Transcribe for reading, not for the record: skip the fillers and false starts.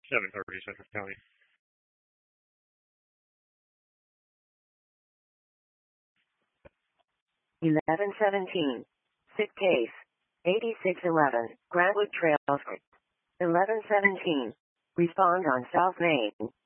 7:30 Central County. (11:17). Sick case. 8611. Grantwood Trail. 11:17. Respond on South Main.